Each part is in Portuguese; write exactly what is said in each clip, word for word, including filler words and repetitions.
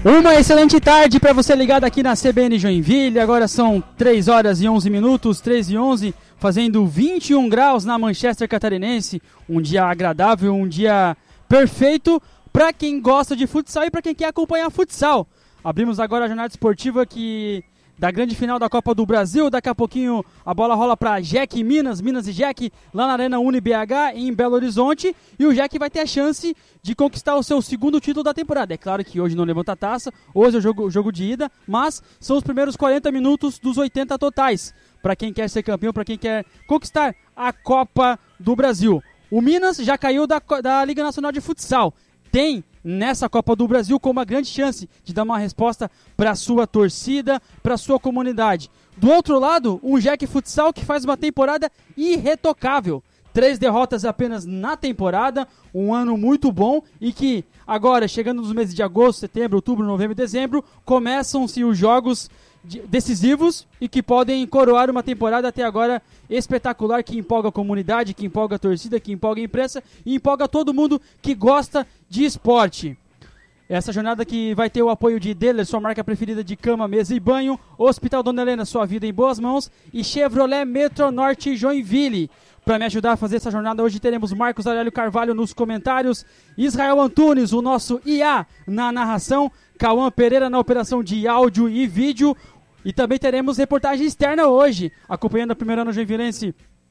Uma excelente tarde para você ligado aqui na C B N Joinville. Agora são três horas e onze minutos, três e onze, fazendo vinte e um graus na Manchester Catarinense. Um dia agradável, um dia perfeito para quem gosta de futsal e para quem quer acompanhar futsal. Abrimos agora a jornada esportiva que... da grande final da Copa do Brasil. Daqui a pouquinho a bola rola para Jack Minas, Minas e Jack, lá na Arena UniB H, em Belo Horizonte. E o Jack vai ter a chance de conquistar o seu segundo título da temporada. É claro que hoje não levanta a taça, hoje é o jogo, jogo de ida, mas são os primeiros quarenta minutos dos oitenta totais, para quem quer ser campeão, para quem quer conquistar a Copa do Brasil. O Minas já caiu da, da Liga Nacional de Futsal. Tem nessa Copa do Brasil com uma grande chance de dar uma resposta para a sua torcida, para a sua comunidade. Do outro lado, um Jack Futsal que faz uma temporada irretocável. Três derrotas apenas na temporada, um ano muito bom e que agora, chegando nos meses de agosto, setembro, outubro, novembro e dezembro, começam-se os jogos decisivos e que podem coroar uma temporada até agora espetacular, que empolga a comunidade, que empolga a torcida, que empolga a imprensa e empolga todo mundo que gosta de esporte. Essa jornada que vai ter o apoio de Deller, sua marca preferida de cama, mesa e banho, Hospital Dona Helena, sua vida em boas mãos, e Chevrolet Metronorte Joinville. Para me ajudar a fazer essa jornada hoje teremos Marcos Aurélio Carvalho nos comentários, Israel Antunes, o nosso I A na narração, Cauã Pereira na operação de áudio e vídeo, e também teremos reportagem externa hoje, acompanhando a primeira ano joinvilense.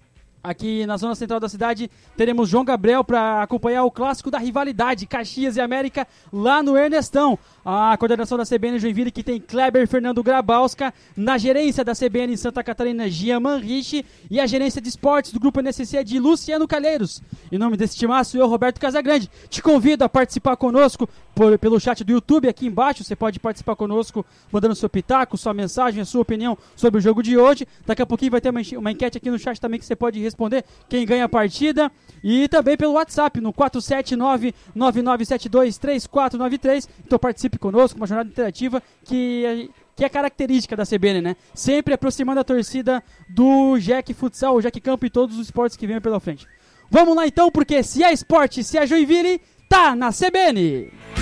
Aqui na zona central da cidade, teremos João Gabriel para acompanhar o clássico da rivalidade, Caxias e América, lá no Ernestão. A coordenação da C B N Joinville, que tem Kleber Fernando Grabowska, na gerência da C B N em Santa Catarina, Gia Manriche, e a gerência de esportes do Grupo N S C é de Luciano Calheiros. Em nome desse timaço, eu, Roberto Casagrande, te convido a participar conosco por, pelo chat do YouTube aqui embaixo. Você pode participar conosco mandando seu pitaco, sua mensagem, a sua opinião sobre o jogo de hoje. Daqui a pouquinho vai ter uma, uma enquete aqui no chat também que você pode responder quem ganha a partida. E também pelo WhatsApp no quatro sete nove, nove nove sete dois, três quatro nove três. Então participe conosco, uma jornada interativa que, que é característica da C B N, né? Sempre aproximando a torcida do Jack Futsal, o Jack Campo e todos os esportes que vêm pela frente. Vamos lá então, porque se é esporte, se é Joinville, tá na C B N!